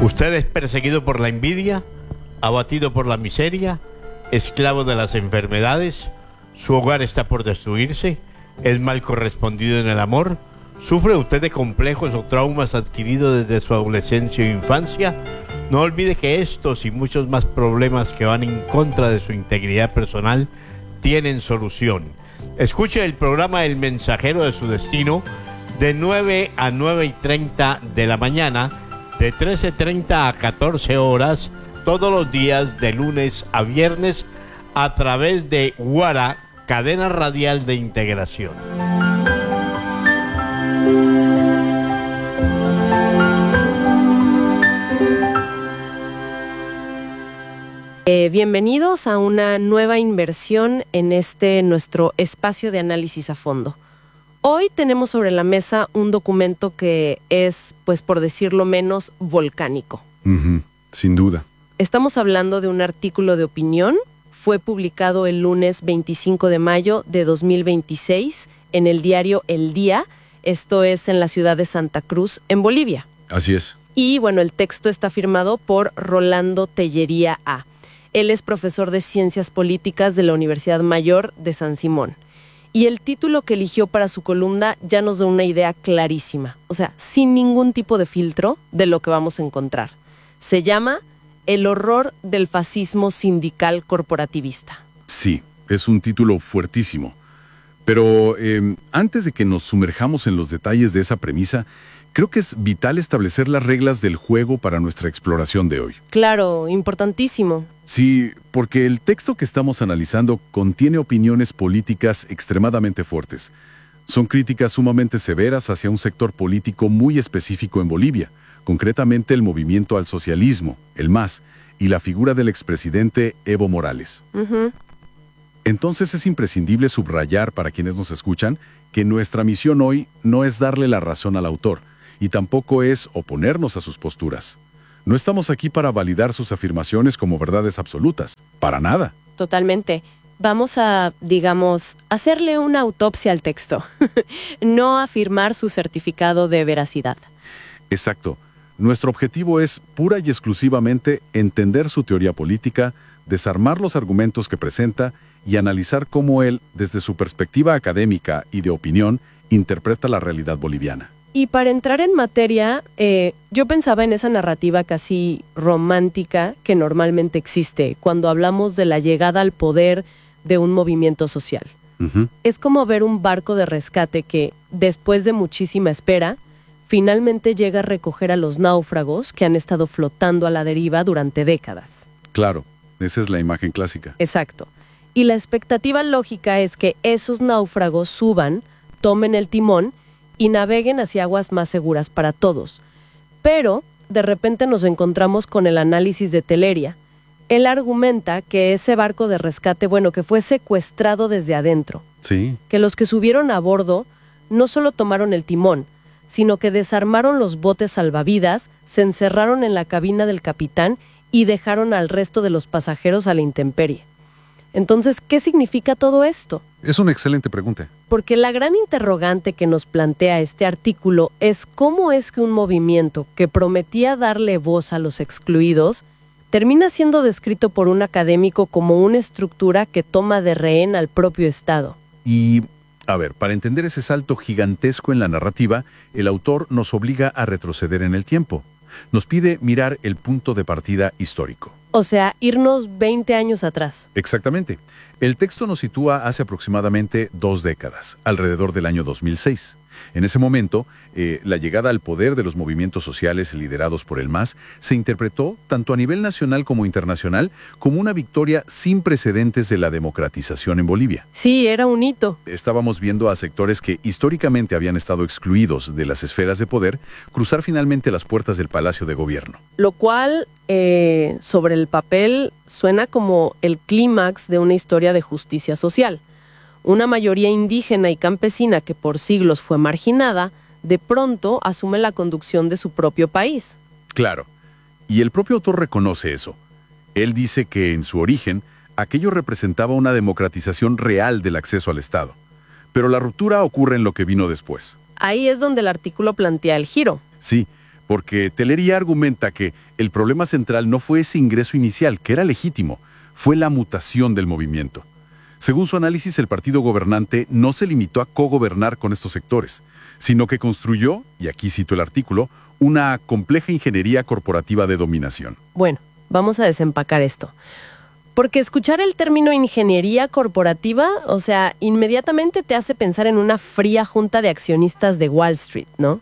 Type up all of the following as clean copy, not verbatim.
Usted es perseguido por la envidia, abatido por la miseria, esclavo de las enfermedades, su hogar está por destruirse, es mal correspondido en el amor, sufre usted de complejos o traumas adquiridos desde su adolescencia o infancia. No olvide que estos y muchos más problemas que van en contra de su integridad personal tienen solución. Escuche el programa El Mensajero de su Destino de 9 a 9:30 de la mañana, de 13:30 a 14 horas, todos los días de lunes a viernes a través de Guara, cadena radial de integración. Bienvenidos a una nueva inversión en nuestro espacio de análisis a fondo. Hoy tenemos sobre la mesa un documento que es, pues por decirlo menos, volcánico. Sin duda. Estamos hablando de un artículo de opinión. Fue publicado el lunes 25 de mayo de 2026 en el diario El Día. Esto es en la ciudad de Santa Cruz, en Bolivia. Así es. Y bueno, el texto está firmado por Rolando Tellería A. Él es profesor de Ciencias Políticas de la Universidad Mayor de San Simón. Y el título que eligió para su columna ya nos da una idea clarísima, o sea, sin ningún tipo de filtro de lo que vamos a encontrar. Se llama El horror del fascismo sindical corporativista. Sí, es un título fuertísimo. Pero antes de que nos sumerjamos en los detalles de esa premisa, creo que es vital establecer las reglas del juego para nuestra exploración de hoy. Claro, importantísimo. Sí, porque el texto que estamos analizando contiene opiniones políticas extremadamente fuertes. Son críticas sumamente severas hacia un sector político muy específico en Bolivia, concretamente el movimiento al socialismo, el MAS, y la figura del expresidente Evo Morales. Entonces es imprescindible subrayar para quienes nos escuchan que nuestra misión hoy no es darle la razón al autor, y tampoco es oponernos a sus posturas. No estamos aquí para validar sus afirmaciones como verdades absolutas. Para nada. Totalmente. Vamos a, digamos, hacerle una autopsia al texto, no afirmar su certificado de veracidad. Exacto. Nuestro objetivo es pura y exclusivamente entender su teoría política, desarmar los argumentos que presenta y analizar cómo él, desde su perspectiva académica y de opinión, interpreta la realidad boliviana. Y para entrar en materia, yo pensaba en esa narrativa casi romántica que normalmente existe cuando hablamos de la llegada al poder de un movimiento social. Es como ver un barco de rescate que, después de muchísima espera, finalmente llega a recoger a los náufragos que han estado flotando a la deriva durante décadas. Claro, esa es la imagen clásica. Exacto. Y la expectativa lógica es que esos náufragos suban, tomen el timón y naveguen hacia aguas más seguras para todos. Pero, de repente nos encontramos con el análisis de Tellería. Él argumenta que ese barco de rescate, que fue secuestrado desde adentro. Sí. Que los que subieron a bordo no solo tomaron el timón, sino que desarmaron los botes salvavidas, se encerraron en la cabina del capitán y dejaron al resto de los pasajeros a la intemperie. Entonces, ¿qué significa todo esto? Es una excelente pregunta. Porque la gran interrogante que nos plantea este artículo es cómo es que un movimiento que prometía darle voz a los excluidos termina siendo descrito por un académico como una estructura que toma de rehén al propio Estado. Y, a ver, para entender ese salto gigantesco en la narrativa, el autor nos obliga a retroceder en el tiempo. Nos pide mirar el punto de partida histórico. O sea, irnos 20 años atrás. Exactamente. El texto nos sitúa hace aproximadamente 2 décadas, alrededor del año 2006. En ese momento, la llegada al poder de los movimientos sociales liderados por el MAS se interpretó, tanto a nivel nacional como internacional, como una victoria sin precedentes de la democratización en Bolivia. Sí, era un hito. Estábamos viendo a sectores que históricamente habían estado excluidos de las esferas de poder cruzar finalmente las puertas del Palacio de Gobierno. Lo cual, sobre el papel, suena como el clímax de una historia de justicia social. Una mayoría indígena y campesina que por siglos fue marginada, de pronto asume la conducción de su propio país. Claro, y el propio autor reconoce eso. Él dice que en su origen, aquello representaba una democratización real del acceso al Estado. Pero la ruptura ocurre en lo que vino después. Ahí es donde el artículo plantea el giro. Sí, porque Tellería argumenta que el problema central no fue ese ingreso inicial, que era legítimo, fue la mutación del movimiento. Según su análisis, el partido gobernante no se limitó a cogobernar con estos sectores, sino que construyó, y aquí cito el artículo, una compleja ingeniería corporativa de dominación. Bueno, vamos a desempacar esto. Porque escuchar el término ingeniería corporativa, o sea, inmediatamente te hace pensar en una fría junta de accionistas de Wall Street, ¿no?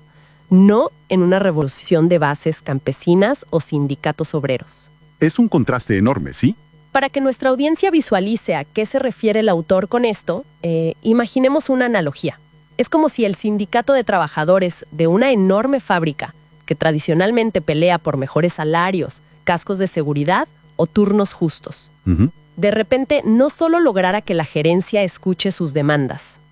No en una revolución de bases campesinas o sindicatos obreros. Es un contraste enorme, ¿sí? Para que nuestra audiencia visualice a qué se refiere el autor con esto, imaginemos una analogía. Es como si el sindicato de trabajadores de una enorme fábrica, que tradicionalmente pelea por mejores salarios, cascos de seguridad o turnos justos, de repente no solo lograra que la gerencia escuche sus demandas.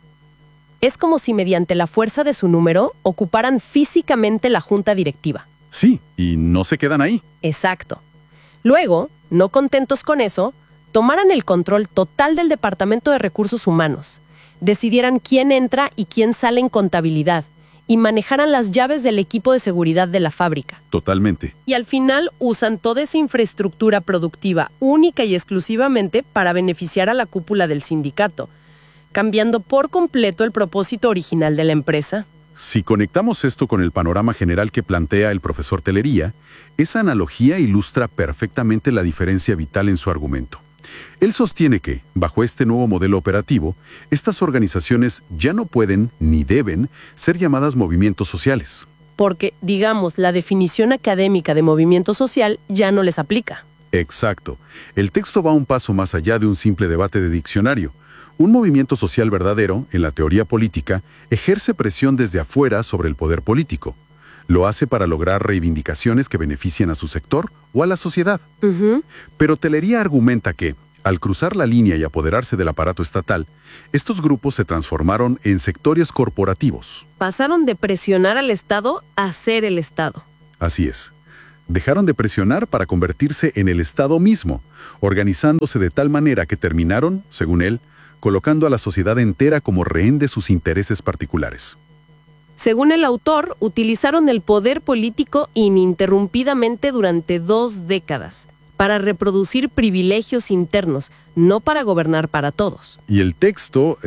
Es como si mediante la fuerza de su número ocuparan físicamente la junta directiva. Sí, y no se quedan ahí. Exacto. Luego, no contentos con eso, tomaran el control total del Departamento de Recursos Humanos, decidieran quién entra y quién sale en contabilidad y manejaran las llaves del equipo de seguridad de la fábrica. Totalmente. Y al final usan toda esa infraestructura productiva única y exclusivamente para beneficiar a la cúpula del sindicato, cambiando por completo el propósito original de la empresa. Si conectamos esto con el panorama general que plantea el profesor Tellería, esa analogía ilustra perfectamente la diferencia vital en su argumento. Él sostiene que, bajo este nuevo modelo operativo, estas organizaciones ya no pueden ni deben ser llamadas movimientos sociales. Porque, digamos, la definición académica de movimiento social ya no les aplica. Exacto. El texto va un paso más allá de un simple debate de diccionario. Un movimiento social verdadero, en la teoría política, ejerce presión desde afuera sobre el poder político. Lo hace para lograr reivindicaciones que beneficien a su sector o a la sociedad. Pero Tellería argumenta que, al cruzar la línea y apoderarse del aparato estatal, estos grupos se transformaron en sectores corporativos. Pasaron de presionar al Estado a ser el Estado. Así es. Dejaron de presionar para convertirse en el Estado mismo, organizándose de tal manera que terminaron, según él, colocando a la sociedad entera como rehén de sus intereses particulares. Según el autor, utilizaron el poder político ininterrumpidamente durante 2 décadas para reproducir privilegios internos, no para gobernar para todos. Y el texto,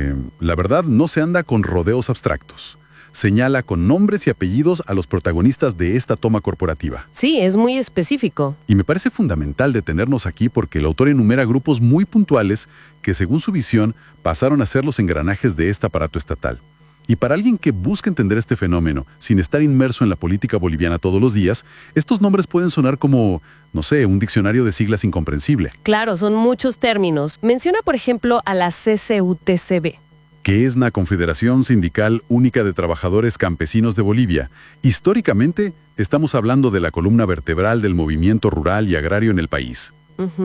la verdad, no se anda con rodeos abstractos. Señala con nombres y apellidos a los protagonistas de esta toma corporativa. Sí, es muy específico. Y me parece fundamental detenernos aquí porque el autor enumera grupos muy puntuales que, según su visión, pasaron a ser los engranajes de este aparato estatal. Y para alguien que busca entender este fenómeno sin estar inmerso en la política boliviana todos los días, estos nombres pueden sonar como, no sé, un diccionario de siglas incomprensible. Claro, son muchos términos. Menciona, por ejemplo, a la CCUTCB, que es la Confederación Sindical Única de Trabajadores Campesinos de Bolivia. Históricamente, estamos hablando de la columna vertebral del movimiento rural y agrario en el país.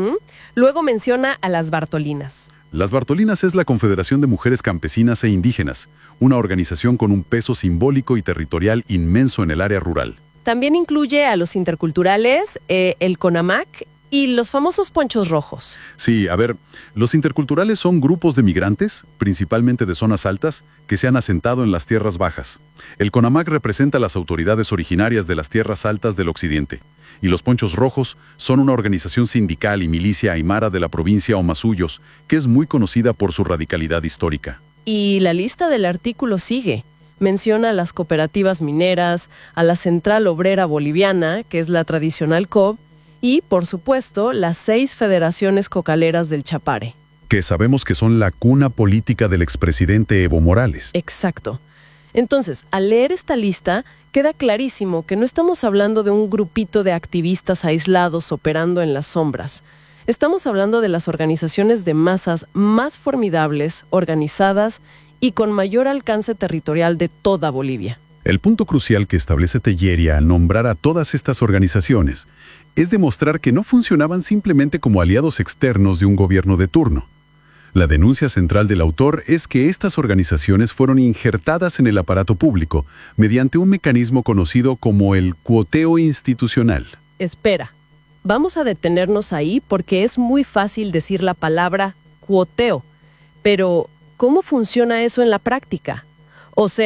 Luego menciona a las Bartolinas. Las Bartolinas es la Confederación de Mujeres Campesinas e Indígenas, una organización con un peso simbólico y territorial inmenso en el área rural. También incluye a los interculturales, el CONAMAC y los famosos ponchos rojos. Sí, a ver, los interculturales son grupos de migrantes, principalmente de zonas altas, que se han asentado en las tierras bajas. El CONAMAC representa a las autoridades originarias de las tierras altas del occidente. Y los ponchos rojos son una organización sindical y milicia aymara de la provincia Omasuyos, que es muy conocida por su radicalidad histórica. Y la lista del artículo sigue. Menciona a las cooperativas mineras, a la Central Obrera Boliviana, que es la tradicional COB, y, por supuesto, las 6 federaciones cocaleras del Chapare. Que sabemos que son la cuna política del expresidente Evo Morales. Exacto. Entonces, al leer esta lista, queda clarísimo que no estamos hablando de un grupito de activistas aislados operando en las sombras. Estamos hablando de las organizaciones de masas más formidables, organizadas y con mayor alcance territorial de toda Bolivia. El punto crucial que establece Tellería al nombrar a todas estas organizaciones es demostrar que no funcionaban simplemente como aliados externos de un gobierno de turno. La denuncia central del autor es que estas organizaciones fueron injertadas en el aparato público mediante un mecanismo conocido como el cuoteo institucional. Espera, vamos a detenernos ahí porque es muy fácil decir la palabra cuoteo, pero ¿cómo funciona eso en la práctica? O sea,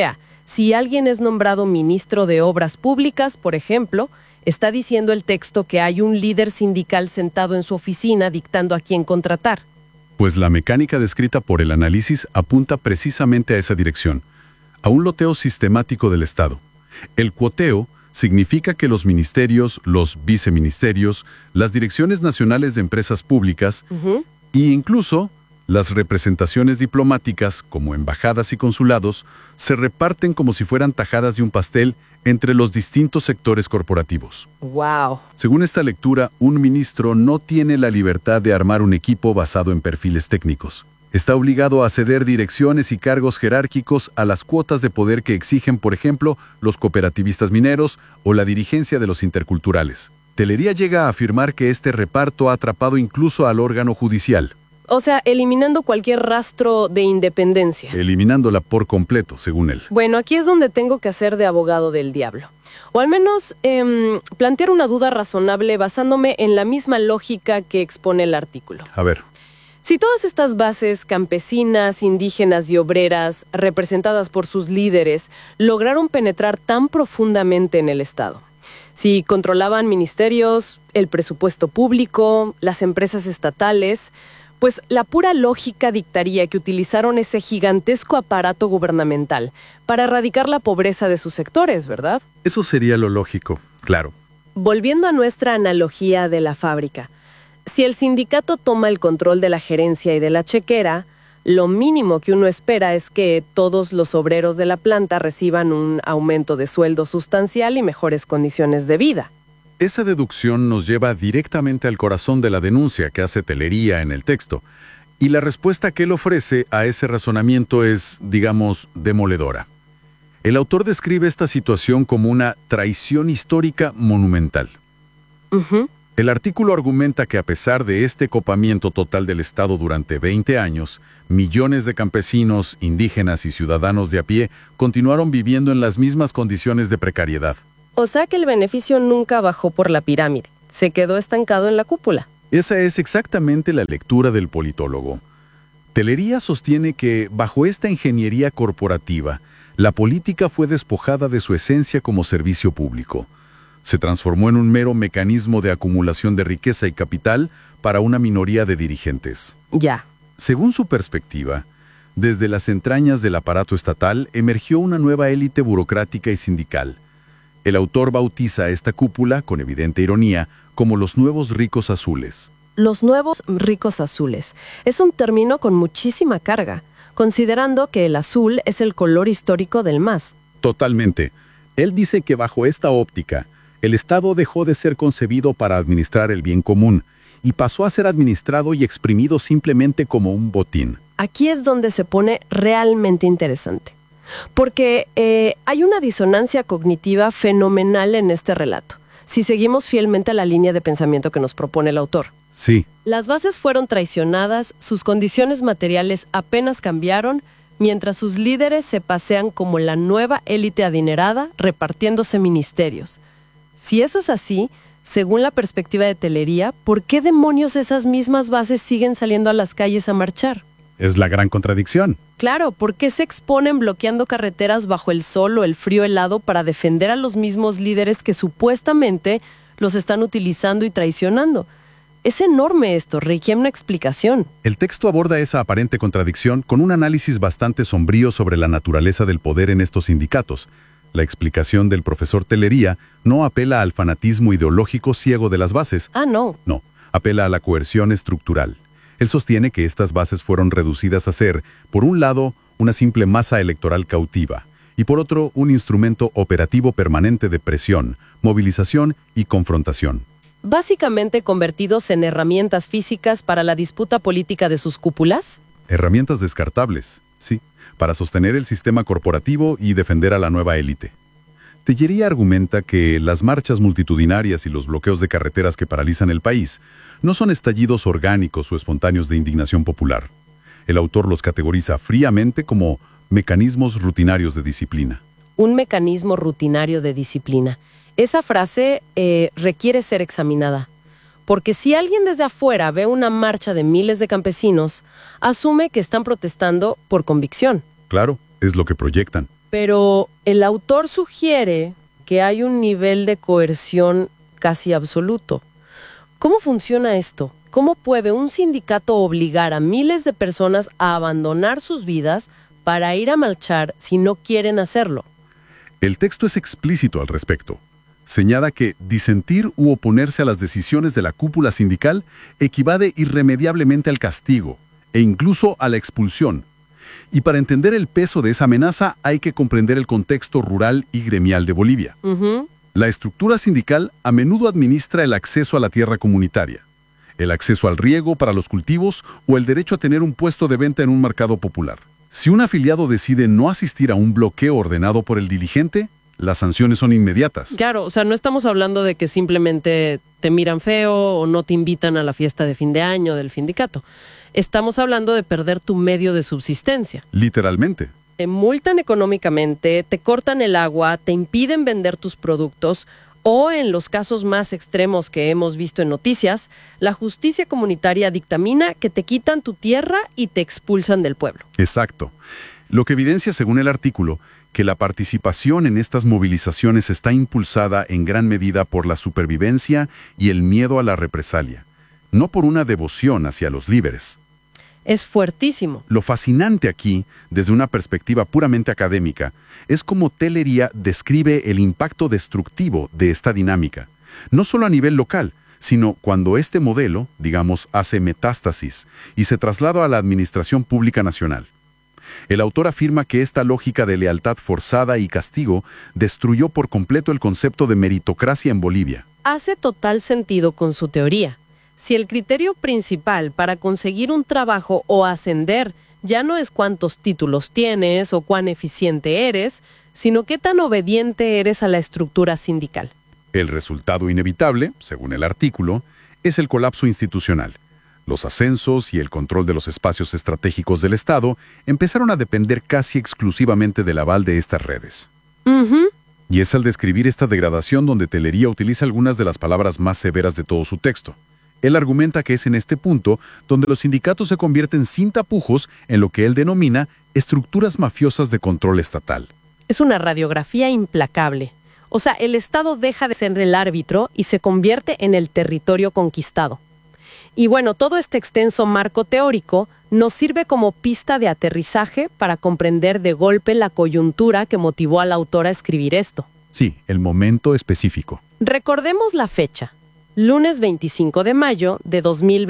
Si alguien es nombrado ministro de Obras Públicas, por ejemplo, está diciendo el texto que hay un líder sindical sentado en su oficina dictando a quién contratar. Pues la mecánica descrita por el análisis apunta precisamente a esa dirección, a un loteo sistemático del Estado. El cuoteo significa que los ministerios, los viceministerios, las direcciones nacionales de empresas públicas e incluso las representaciones diplomáticas, como embajadas y consulados, se reparten como si fueran tajadas de un pastel entre los distintos sectores corporativos. ¡Wow! Según esta lectura, un ministro no tiene la libertad de armar un equipo basado en perfiles técnicos. Está obligado a ceder direcciones y cargos jerárquicos a las cuotas de poder que exigen, por ejemplo, los cooperativistas mineros o la dirigencia de los interculturales. Tellería llega a afirmar que este reparto ha atrapado incluso al órgano judicial. O sea, eliminando cualquier rastro de independencia. Eliminándola por completo, según él. Bueno, aquí es donde tengo que hacer de abogado del diablo. O al menos plantear una duda razonable basándome en la misma lógica que expone el artículo. A ver. Si todas estas bases campesinas, indígenas y obreras, representadas por sus líderes, lograron penetrar tan profundamente en el Estado, si controlaban ministerios, el presupuesto público, las empresas estatales, pues la pura lógica dictaría que utilizaron ese gigantesco aparato gubernamental para erradicar la pobreza de sus sectores, ¿verdad? Eso sería lo lógico, claro. Volviendo a nuestra analogía de la fábrica, si el sindicato toma el control de la gerencia y de la chequera, lo mínimo que uno espera es que todos los obreros de la planta reciban un aumento de sueldo sustancial y mejores condiciones de vida. Esa deducción nos lleva directamente al corazón de la denuncia que hace Tellería en el texto, y la respuesta que él ofrece a ese razonamiento es, digamos, demoledora. El autor describe esta situación como una traición histórica monumental. El artículo argumenta que a pesar de este copamiento total del Estado durante 20 años, millones de campesinos, indígenas y ciudadanos de a pie continuaron viviendo en las mismas condiciones de precariedad. O sea que el beneficio nunca bajó por la pirámide, se quedó estancado en la cúpula. Esa es exactamente la lectura del politólogo. Tellería sostiene que, bajo esta ingeniería corporativa, la política fue despojada de su esencia como servicio público. Se transformó en un mero mecanismo de acumulación de riqueza y capital para una minoría de dirigentes. Ya. Según su perspectiva, desde las entrañas del aparato estatal emergió una nueva élite burocrática y sindical. El autor bautiza a esta cúpula, con evidente ironía, como los nuevos ricos azules. Los nuevos ricos azules. Es un término con muchísima carga, considerando que el azul es el color histórico del MAS. Totalmente. Él dice que bajo esta óptica, el Estado dejó de ser concebido para administrar el bien común y pasó a ser administrado y exprimido simplemente como un botín. Aquí es donde se pone realmente interesante, porque hay una disonancia cognitiva fenomenal en este relato, si seguimos fielmente a la línea de pensamiento que nos propone el autor. Sí. Las bases fueron traicionadas, sus condiciones materiales apenas cambiaron, mientras sus líderes se pasean como la nueva élite adinerada repartiéndose ministerios. Si eso es así, según la perspectiva de Tellería, ¿por qué demonios esas mismas bases siguen saliendo a las calles a marchar? Es la gran contradicción. Claro, ¿por qué se exponen bloqueando carreteras bajo el sol o el frío helado para defender a los mismos líderes que supuestamente los están utilizando y traicionando? Es enorme esto, requiere una explicación. El texto aborda esa aparente contradicción con un análisis bastante sombrío sobre la naturaleza del poder en estos sindicatos. La explicación del profesor Tellería no apela al fanatismo ideológico ciego de las bases. No. No, apela a la coerción estructural. Él sostiene que estas bases fueron reducidas a ser, por un lado, una simple masa electoral cautiva, y por otro, un instrumento operativo permanente de presión, movilización y confrontación. Básicamente convertidos en herramientas físicas para la disputa política de sus cúpulas. Herramientas descartables, sí, para sostener el sistema corporativo y defender a la nueva élite. Tellería argumenta que las marchas multitudinarias y los bloqueos de carreteras que paralizan el país no son estallidos orgánicos o espontáneos de indignación popular. El autor los categoriza fríamente como mecanismos rutinarios de disciplina. Un mecanismo rutinario de disciplina. Esa frase requiere ser examinada. Porque si alguien desde afuera ve una marcha de miles de campesinos, asume que están protestando por convicción. Claro, es lo que proyectan. Pero el autor sugiere que hay un nivel de coerción casi absoluto. ¿Cómo funciona esto? ¿Cómo puede un sindicato obligar a miles de personas a abandonar sus vidas para ir a marchar si no quieren hacerlo? El texto es explícito al respecto. Señala que disentir u oponerse a las decisiones de la cúpula sindical equivale irremediablemente al castigo e incluso a la expulsión. Y para entender el peso de esa amenaza hay que comprender el contexto rural y gremial de Bolivia. La estructura sindical a menudo administra el acceso a la tierra comunitaria, el acceso al riego para los cultivos o el derecho a tener un puesto de venta en un mercado popular. Si un afiliado decide no asistir a un bloqueo ordenado por el dirigente, las sanciones son inmediatas. Claro, o sea, no estamos hablando de que simplemente te miran feo o no te invitan a la fiesta de fin de año del sindicato. Estamos hablando de perder tu medio de subsistencia. Literalmente. Te multan económicamente, te cortan el agua, te impiden vender tus productos o, en los casos más extremos que hemos visto en noticias, la justicia comunitaria dictamina que te quitan tu tierra y te expulsan del pueblo. Exacto. Lo que evidencia, según el artículo, que la participación en estas movilizaciones está impulsada en gran medida por la supervivencia y el miedo a la represalia, no por una devoción hacia los líderes. Es fuertísimo. Lo fascinante aquí, desde una perspectiva puramente académica, es cómo Tellería describe el impacto destructivo de esta dinámica, no solo a nivel local, sino cuando este modelo, digamos, hace metástasis y se traslada a la administración pública nacional. El autor afirma que esta lógica de lealtad forzada y castigo destruyó por completo el concepto de meritocracia en Bolivia. Hace total sentido con su teoría. Si el criterio principal para conseguir un trabajo o ascender ya no es cuántos títulos tienes o cuán eficiente eres, sino qué tan obediente eres a la estructura sindical. El resultado inevitable, según el artículo, es el colapso institucional. Los ascensos y el control de los espacios estratégicos del Estado empezaron a depender casi exclusivamente del aval de estas redes. Y es al describir esta degradación donde Tellería utiliza algunas de las palabras más severas de todo su texto. Él argumenta que es en este punto donde los sindicatos se convierten sin tapujos en lo que él denomina estructuras mafiosas de control estatal. Es una radiografía implacable. O sea, el Estado deja de ser el árbitro y se convierte en el territorio conquistado. Y bueno, todo este extenso marco teórico nos sirve como pista de aterrizaje para comprender de golpe la coyuntura que motivó al autor a escribir esto. Sí, el momento específico. Recordemos la fecha. Lunes 25 de mayo de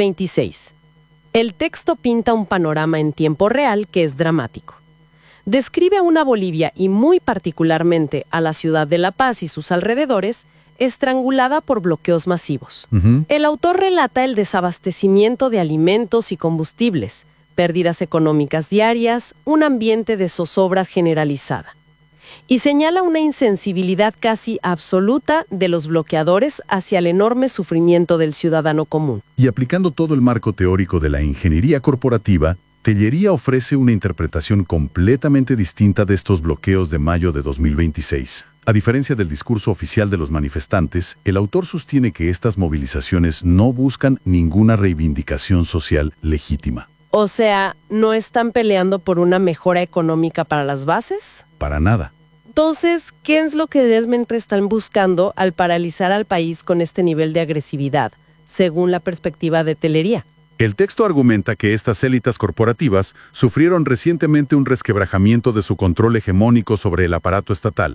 2026. El texto pinta un panorama en tiempo real que es dramático. Describe a una Bolivia y muy particularmente a la ciudad de La Paz y sus alrededores estrangulada por bloqueos masivos. El autor relata el desabastecimiento de alimentos y combustibles, pérdidas económicas diarias, un ambiente de zozobra generalizada. Y señala una insensibilidad casi absoluta de los bloqueadores hacia el enorme sufrimiento del ciudadano común. Y aplicando todo el marco teórico de la ingeniería corporativa, Tellería ofrece una interpretación completamente distinta de estos bloqueos de mayo de 2026. A diferencia del discurso oficial de los manifestantes, el autor sostiene que estas movilizaciones no buscan ninguna reivindicación social legítima. O sea, ¿no están peleando por una mejora económica para las bases? Para nada. Entonces, ¿qué es lo que desmente están buscando al paralizar al país con este nivel de agresividad, según la perspectiva de Tellería? El texto argumenta que estas élites corporativas sufrieron recientemente un resquebrajamiento de su control hegemónico sobre el aparato estatal.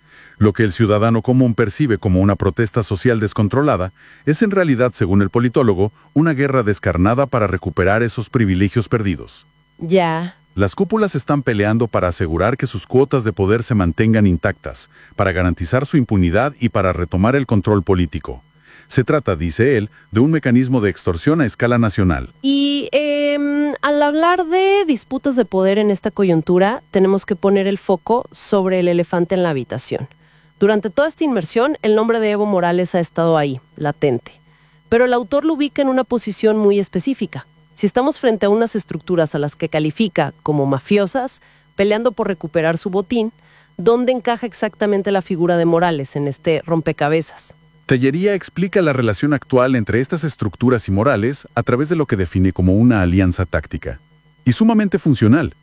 Lo que el ciudadano común percibe como una protesta social descontrolada es en realidad, según el politólogo, una guerra descarnada para recuperar esos privilegios perdidos. Ya. Las cúpulas están peleando para asegurar que sus cuotas de poder se mantengan intactas, para garantizar su impunidad y para retomar el control político. Se trata, dice él, de un mecanismo de extorsión a escala nacional. Y al hablar de disputas de poder en esta coyuntura, tenemos que poner el foco sobre el elefante en la habitación. Durante toda esta inmersión, el nombre de Evo Morales ha estado ahí, latente. Pero el autor lo ubica en una posición muy específica. Si estamos frente a unas estructuras a las que califica como mafiosas, peleando por recuperar su botín, ¿dónde encaja exactamente la figura de Morales en este rompecabezas? Tellería explica la relación actual entre estas estructuras y Morales a través de lo que define como una alianza táctica. Y sumamente funcional.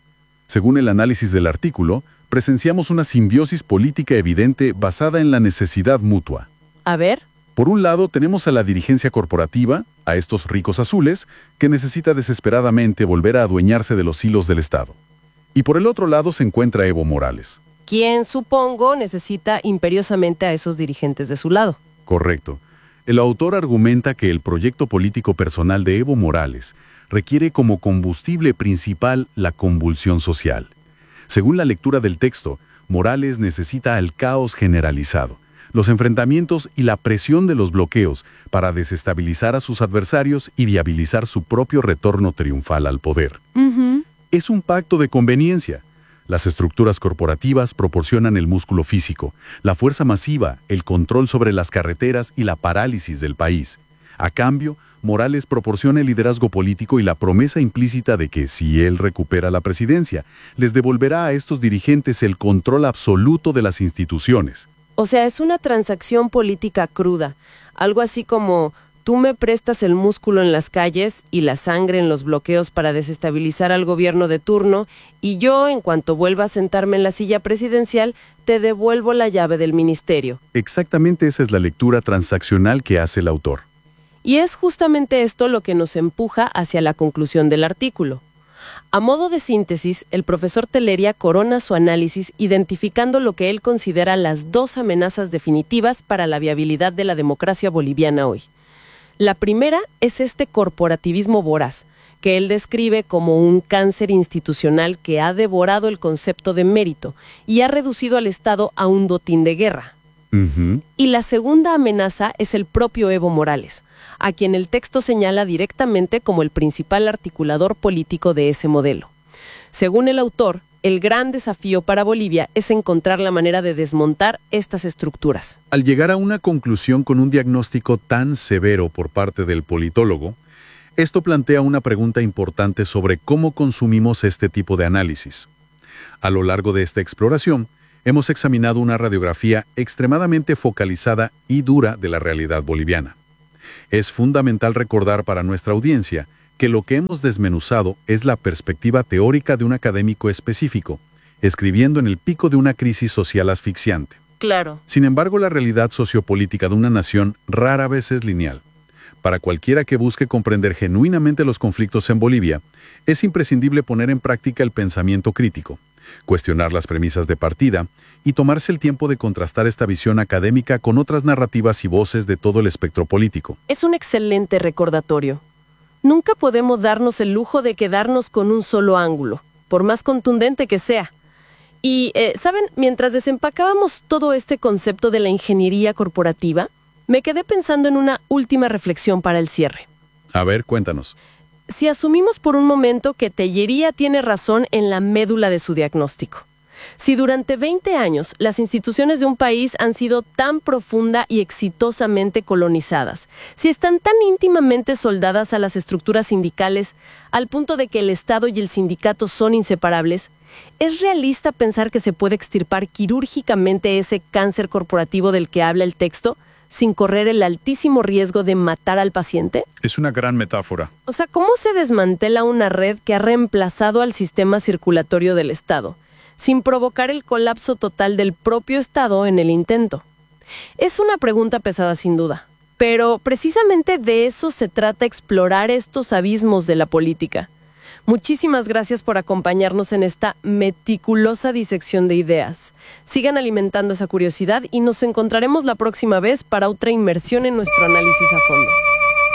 Según el análisis del artículo, presenciamos una simbiosis política evidente basada en la necesidad mutua. A ver. Por un lado, tenemos a la dirigencia corporativa, a estos ricos azules, que necesita desesperadamente volver a adueñarse de los hilos del Estado. Y por el otro lado se encuentra Evo Morales. Quien, supongo, necesita imperiosamente a esos dirigentes de su lado. Correcto. El autor argumenta que el proyecto político personal de Evo Morales requiere como combustible principal la convulsión social. Según la lectura del texto, Morales necesita el caos generalizado, los enfrentamientos y la presión de los bloqueos para desestabilizar a sus adversarios y viabilizar su propio retorno triunfal al poder. Es un pacto de conveniencia. Las estructuras corporativas proporcionan el músculo físico, la fuerza masiva, el control sobre las carreteras y la parálisis del país. A cambio, Morales proporciona el liderazgo político y la promesa implícita de que, si él recupera la presidencia, les devolverá a estos dirigentes el control absoluto de las instituciones. O sea, es una transacción política cruda. Algo así como: tú me prestas el músculo en las calles y la sangre en los bloqueos para desestabilizar al gobierno de turno, y yo, en cuanto vuelva a sentarme en la silla presidencial, te devuelvo la llave del ministerio. Exactamente esa es la lectura transaccional que hace el autor. Y es justamente esto lo que nos empuja hacia la conclusión del artículo. A modo de síntesis, el profesor Tellería corona su análisis identificando lo que él considera las dos amenazas definitivas para la viabilidad de la democracia boliviana hoy. La primera es este corporativismo voraz, que él describe como un cáncer institucional que ha devorado el concepto de mérito y ha reducido al Estado a un botín de guerra. Y la segunda amenaza es el propio Evo Morales, a quien el texto señala directamente como el principal articulador político de ese modelo. Según el autor, el gran desafío para Bolivia es encontrar la manera de desmontar estas estructuras. Al llegar a una conclusión con un diagnóstico tan severo por parte del politólogo, esto plantea una pregunta importante sobre cómo consumimos este tipo de análisis. A lo largo de esta exploración, hemos examinado una radiografía extremadamente focalizada y dura de la realidad boliviana. Es fundamental recordar para nuestra audiencia que lo que hemos desmenuzado es la perspectiva teórica de un académico específico, escribiendo en el pico de una crisis social asfixiante. Claro. Sin embargo, la realidad sociopolítica de una nación rara vez es lineal. Para cualquiera que busque comprender genuinamente los conflictos en Bolivia, es imprescindible poner en práctica el pensamiento crítico, cuestionar las premisas de partida y tomarse el tiempo de contrastar esta visión académica con otras narrativas y voces de todo el espectro político. Es un excelente recordatorio. Nunca podemos darnos el lujo de quedarnos con un solo ángulo, por más contundente que sea. Y, ¿saben? Mientras desempacábamos todo este concepto de la ingeniería corporativa, me quedé pensando en una última reflexión para el cierre. A ver, cuéntanos. Si asumimos por un momento que Tellería tiene razón en la médula de su diagnóstico, si durante 20 años las instituciones de un país han sido tan profunda y exitosamente colonizadas, si están tan íntimamente soldadas a las estructuras sindicales al punto de que el Estado y el sindicato son inseparables, ¿es realista pensar que se puede extirpar quirúrgicamente ese cáncer corporativo del que habla el texto sin correr el altísimo riesgo de matar al paciente? Es una gran metáfora. O sea, ¿cómo se desmantela una red que ha reemplazado al sistema circulatorio del Estado, sin provocar el colapso total del propio Estado en el intento? Es una pregunta pesada sin duda, pero precisamente de eso se trata explorar estos abismos de la política. Muchísimas gracias por acompañarnos en esta meticulosa disección de ideas. Sigan alimentando esa curiosidad y nos encontraremos la próxima vez para otra inmersión en nuestro análisis a fondo.